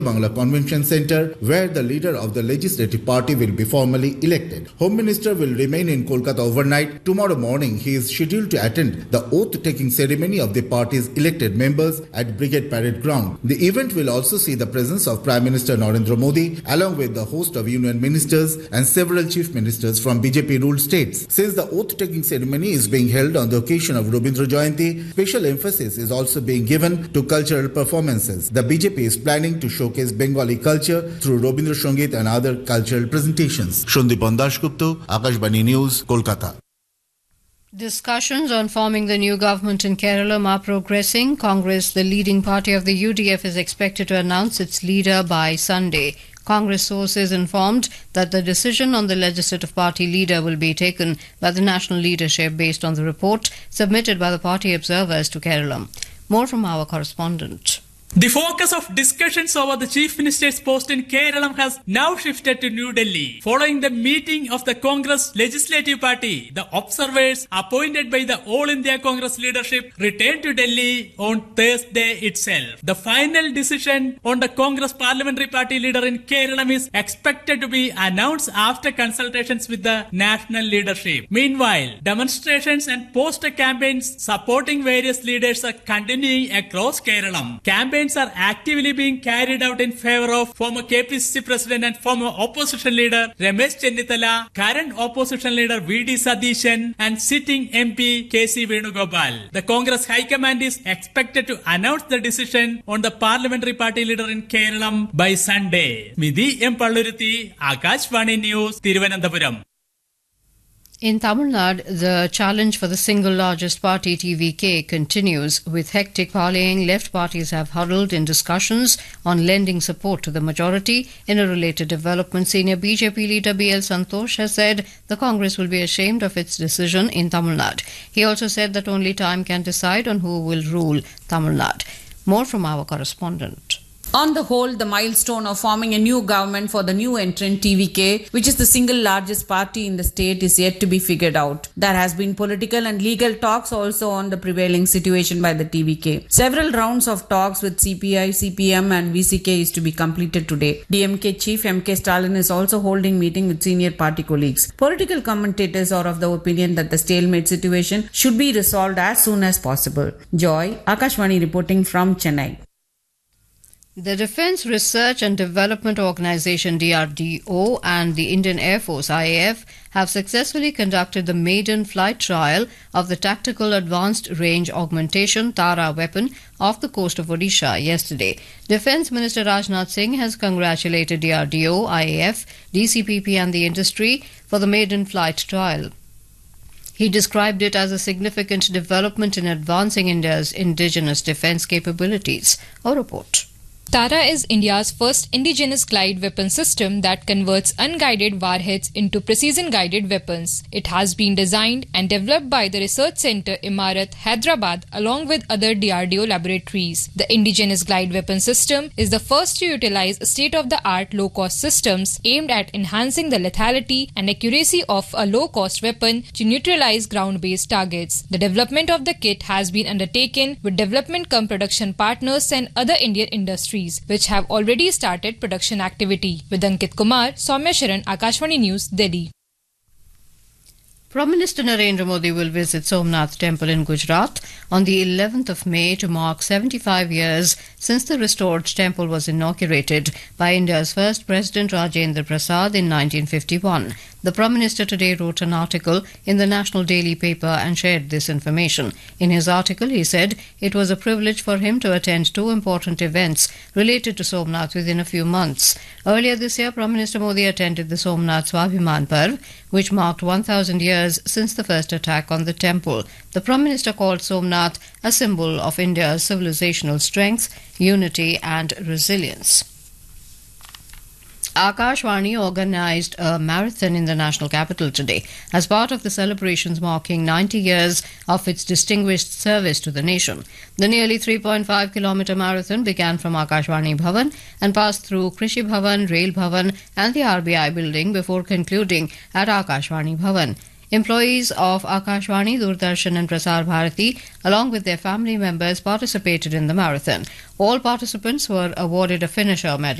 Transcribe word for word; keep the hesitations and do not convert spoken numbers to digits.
Bangla Convention Centre, where the leader of the legislative party will be formally elected. Home Minister will remain in Kolkata overnight. Tomorrow morning, he is scheduled to attend the oath-taking ceremony of the party's elected members at Brigade Parade Ground. The event will also see the presence of Prime Minister Narendra Modi, along with the host of union ministers and several chief ministers from B J P-ruled states. Since the oath-taking ceremony is being held on the occasion of Rabindra Jayanti, special emphasis is also being given to cultural performances. The B J P is planning to showcase Bengali culture through Rabindra Sangeet and other cultural presentations. Shandipan Dashgupta, Akashvani News, Kolkata. Discussions on forming the new government in Kerala are progressing. Congress, the leading party of the U D F, is expected to announce its leader by Sunday. Congress sources informed that the decision on the legislative party leader will be taken by the national leadership based on the report submitted by the party observers to Kerala. More from our correspondent. The focus of discussions over the Chief Minister's post in Kerala has now shifted to New Delhi. Following the meeting of the Congress Legislative Party, the observers appointed by the All India Congress leadership returned to Delhi on Thursday itself. The final decision on the Congress Parliamentary Party leader in Kerala is expected to be announced after consultations with the national leadership. Meanwhile, demonstrations and poster campaigns supporting various leaders are continuing across Kerala. Campaigns are actively being carried out in favor of former K P C C President and former opposition leader Ramesh Chennithala, current opposition leader V D Satheeshan and sitting M P K C Venugopal. The Congress High Command is expected to announce the decision on the parliamentary party leader in Kerala by Sunday. Midhi M. Palluruthi, Akashvani News, Thiruvananthapuram. In Tamil Nadu, the challenge for the single largest party, T V K, continues. With hectic parleying, left parties have huddled in discussions on lending support to the majority. In a related development, senior B J P leader B L Santosh has said the Congress will be ashamed of its decision in Tamil Nadu. He also said that only time can decide on who will rule Tamil Nadu. More from our correspondent. On the whole, the milestone of forming a new government for the new entrant T V K, which is the single largest party in the state, is yet to be figured out. There has been political and legal talks also on the prevailing situation by the T V K. Several rounds of talks with C P I, C P M and V C K is to be completed today. D M K chief M K Stalin is also holding meeting with senior party colleagues. Political commentators are of the opinion that the stalemate situation should be resolved as soon as possible. Joy, Akashvani reporting from Chennai. The Defence Research and Development Organisation D R D O and the Indian Air Force I A F have successfully conducted the maiden flight trial of the Tactical Advanced Range Augmentation Tara weapon off the coast of Odisha yesterday. Defence Minister Rajnath Singh has congratulated D R D O, I A F, D C P P and the industry for the maiden flight trial. He described it as a significant development in advancing India's indigenous defence capabilities. A report. Tara is India's first indigenous glide weapon system that converts unguided warheads into precision-guided weapons. It has been designed and developed by the Research Centre Imarat, Hyderabad, along with other D R D O laboratories. The indigenous glide weapon system is the first to utilize state-of-the-art low-cost systems aimed at enhancing the lethality and accuracy of a low-cost weapon to neutralize ground-based targets. The development of the kit has been undertaken with development cum production partners and other Indian industries, which have already started production activity. With Ankit Kumar, Soumya Sharan, Akashvani News, Delhi. Prime Minister Narendra Modi will visit Somnath Temple in Gujarat on the eleventh of May to mark seventy-five years since the restored temple was inaugurated by India's first President Rajendra Prasad in nineteen fifty-one. The Prime Minister today wrote an article in the National Daily paper and shared this information. In his article, he said it was a privilege for him to attend two important events related to Somnath within a few months. Earlier this year, Prime Minister Modi attended the Somnath Swabhiman Parv, which marked one thousand years since the first attack on the temple. The Prime Minister called Somnath a symbol of India's civilizational strength, unity and resilience. Akashvani organised a marathon in the national capital today as part of the celebrations marking ninety years of its distinguished service to the nation. The nearly three point five kilometre marathon began from Akashvani Bhavan and passed through Krishi Bhavan, Rail Bhavan and the R B I building before concluding at Akashvani Bhavan. Employees of Akashvani, Doordarshan and Prasar Bharati, along with their family members, participated in the marathon. All participants were awarded a finisher medal.